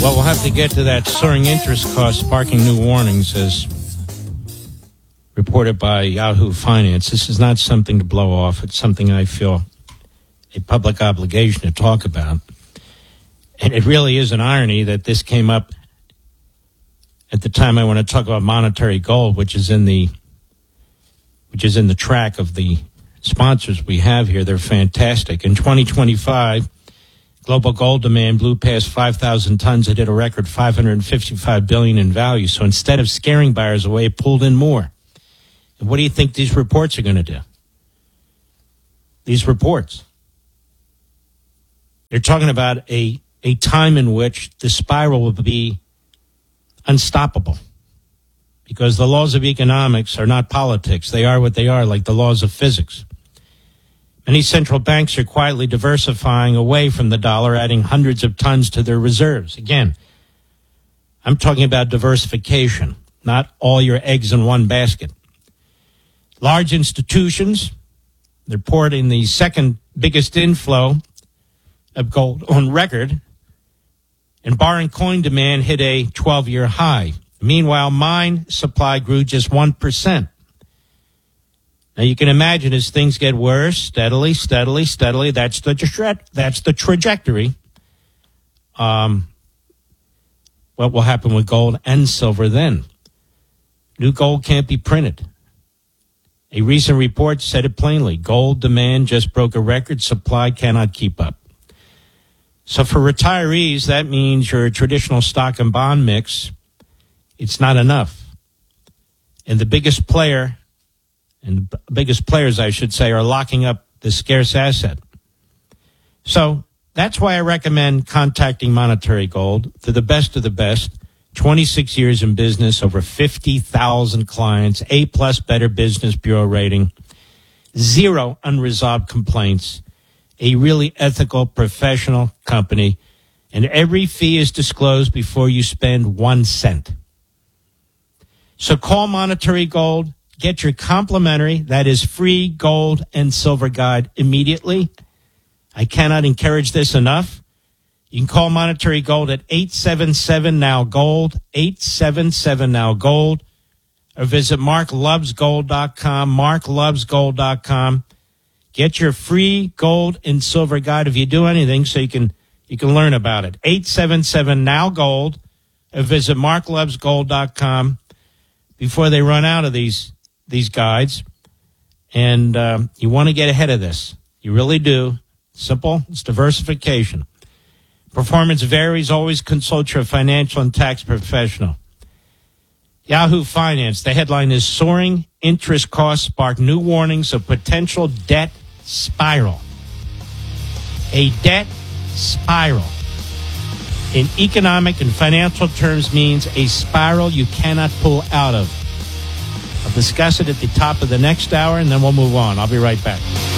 Well, we'll have to get to that soaring interest cost sparking new warnings, as reported by Yahoo Finance. This is not something to blow off. It's something I feel a public obligation to talk about. And it really is an irony that this came up at the time I want to talk about monetary gold, which is in the track of the sponsors we have here. They're fantastic. In 2025, global gold demand blew past 5,000 tons. It hit a record $555 billion in value. So instead of scaring buyers away, it pulled in more. And what do you think these reports are going to do? These reports. They're talking about a time in which the spiral will be unstoppable, because the laws of economics are not politics. They are what they are, like the laws of physics. Many central banks are quietly diversifying away from the dollar, adding hundreds of tons to their reserves. Again, I'm talking about diversification, not all your eggs in one basket. Large institutions, they're reporting the second biggest inflow of gold on record, and bar and coin demand hit a 12-year high. Meanwhile, mine supply grew just 1%. Now, you can imagine as things get worse, steadily, that's the trajectory. What will happen with gold and silver then? New gold can't be printed. A recent report said it plainly. Gold demand just broke a record. Supply cannot keep up. So for retirees, that means your traditional stock and bond mix, it's not enough. And the biggest players, I should say, are locking up the scarce asset. So that's why I recommend contacting Monetary Gold. They're the best of the best. 26 years in business, over 50,000 clients, A+ Better Business Bureau rating, 0 unresolved complaints, a really ethical, professional company, and every fee is disclosed before you spend 1 cent. So call Monetary Gold, get your complimentary, that is free gold and silver guide immediately. I cannot encourage this enough. You can call Monetary Gold at 877-NOW-GOLD, 877-NOW-GOLD, or visit marklovesgold.com, marklovesgold.com. Get your free gold and silver guide if you do anything, so you can learn about it. 877-NOW-GOLD, or visit marklovesgold.com before they run out of these guides. And you want to get ahead of this. You really do. Simple. It's diversification. Performance varies. Always consult your financial and tax professional. Yahoo Finance. The headline is Soaring Interest Costs Spark New Warnings of Potential Debt Spiral. A debt spiral in economic and financial terms means a spiral you cannot pull out of. I'll discuss it at the top of the next hour, and then we'll move on. I'll be right back.